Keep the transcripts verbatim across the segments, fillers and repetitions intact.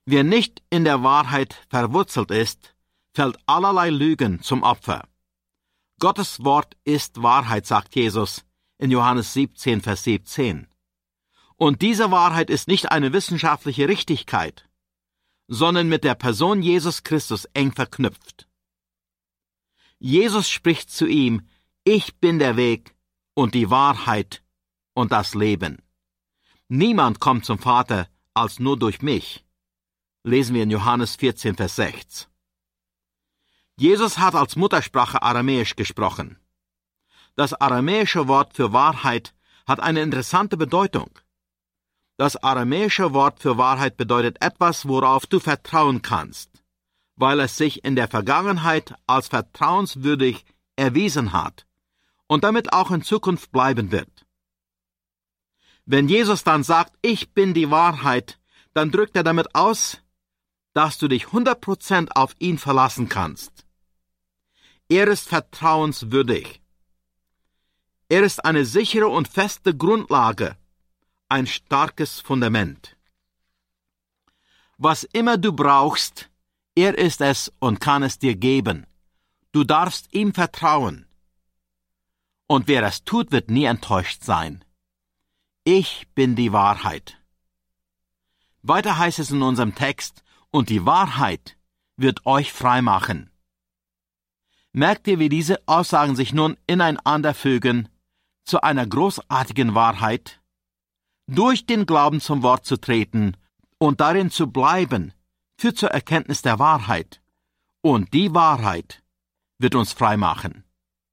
Wer nicht in der Wahrheit verwurzelt ist, fällt allerlei Lügen zum Opfer. Gottes Wort ist Wahrheit, sagt Jesus in Johannes siebzehn, Vers siebzehn. Und diese Wahrheit ist nicht eine wissenschaftliche Richtigkeit, sondern mit der Person Jesus Christus eng verknüpft. Jesus spricht zu ihm: Ich bin der Weg und die Wahrheit und das Leben. Niemand kommt zum Vater als nur durch mich. Lesen wir in Johannes vierzehn, Vers sechs. Jesus hat als Muttersprache Aramäisch gesprochen. Das aramäische Wort für Wahrheit hat eine interessante Bedeutung. Das aramäische Wort für Wahrheit bedeutet etwas, worauf du vertrauen kannst, weil es sich in der Vergangenheit als vertrauenswürdig erwiesen hat und damit auch in Zukunft bleiben wird. Wenn Jesus dann sagt, ich bin die Wahrheit, dann drückt er damit aus, dass du dich hundert Prozent auf ihn verlassen kannst. Er ist vertrauenswürdig. Er ist eine sichere und feste Grundlage, ein starkes Fundament. Was immer du brauchst, er ist es und kann es dir geben. Du darfst ihm vertrauen. Und wer es tut, wird nie enttäuscht sein. Ich bin die Wahrheit. Weiter heißt es in unserem Text, und die Wahrheit wird euch frei machen. Merkt ihr, wie diese Aussagen sich nun ineinander fügen zu einer großartigen Wahrheit? Durch den Glauben zum Wort zu treten und darin zu bleiben, führt zur Erkenntnis der Wahrheit. Und die Wahrheit wird uns frei machen.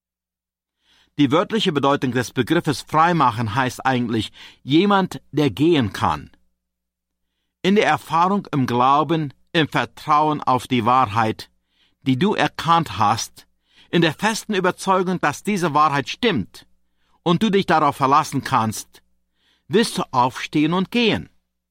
Die wörtliche Bedeutung des Begriffes freimachen heißt eigentlich jemand, der gehen kann. In der Erfahrung im Glauben, im Vertrauen auf die Wahrheit, die du erkannt hast, in der festen Überzeugung, dass diese Wahrheit stimmt und du dich darauf verlassen kannst, wirst du aufstehen und gehen.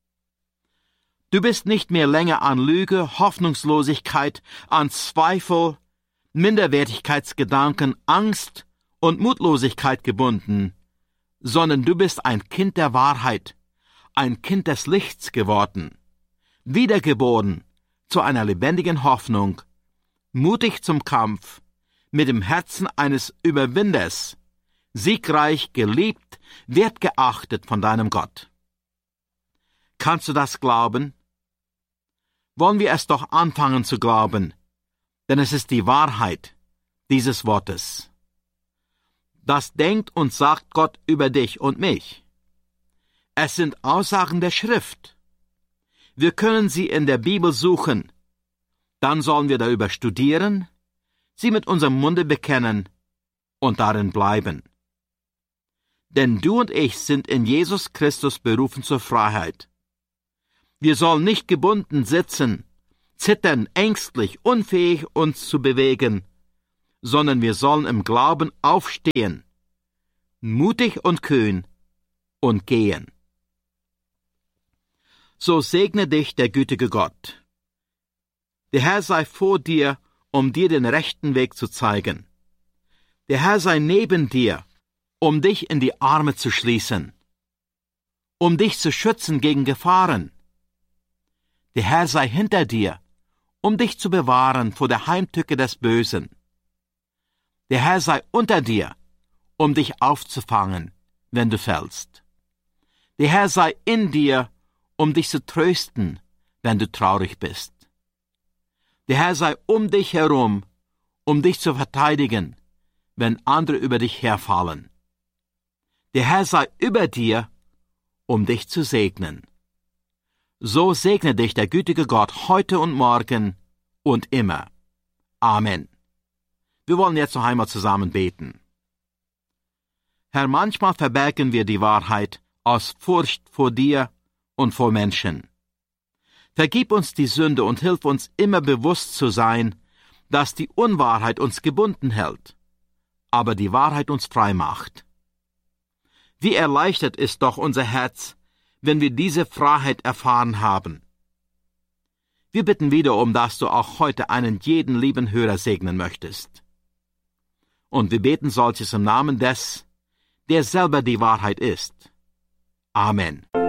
Du bist nicht mehr länger an Lüge, Hoffnungslosigkeit, an Zweifel, Minderwertigkeitsgedanken, Angst und Mutlosigkeit gebunden, sondern du bist ein Kind der Wahrheit, ein Kind des Lichts geworden, wiedergeboren zu einer lebendigen Hoffnung, mutig zum Kampf, mit dem Herzen eines Überwinders, siegreich, geliebt, wertgeachtet von deinem Gott. Kannst du das glauben? Wollen wir es doch anfangen zu glauben, denn es ist die Wahrheit dieses Wortes. Das denkt und sagt Gott über dich und mich. Es sind Aussagen der Schrift. Wir können sie in der Bibel suchen. Dann sollen wir darüber studieren, sie mit unserem Munde bekennen und darin bleiben. Denn du und ich sind in Jesus Christus berufen zur Freiheit. Wir sollen nicht gebunden sitzen, zittern, ängstlich, unfähig, uns zu bewegen, sondern wir sollen im Glauben aufstehen, mutig und kühn und gehen. So segne dich der gütige Gott. Der Herr sei vor dir, um dir den rechten Weg zu zeigen. Der Herr sei neben dir, um dich in die Arme zu schließen, um dich zu schützen gegen Gefahren. Der Herr sei hinter dir, um dich zu bewahren vor der Heimtücke des Bösen. Der Herr sei unter dir, um dich aufzufangen, wenn du fällst. Der Herr sei in dir, um dich zu trösten, wenn du traurig bist. Der Herr sei um dich herum, um dich zu verteidigen, wenn andere über dich herfallen. Der Herr sei über dir, um dich zu segnen. So segne dich der gütige Gott heute und morgen und immer. Amen. Wir wollen jetzt noch einmal zusammen beten. Herr, manchmal verbergen wir die Wahrheit aus Furcht vor dir und vor Menschen. Vergib uns die Sünde und hilf uns immer bewusst zu sein, dass die Unwahrheit uns gebunden hält, aber die Wahrheit uns frei macht. Wie erleichtert ist doch unser Herz, wenn wir diese Freiheit erfahren haben. Wir bitten wiederum, dass du auch heute einen jeden lieben Hörer segnen möchtest. Und wir beten solches im Namen des, der selber die Wahrheit ist. Amen.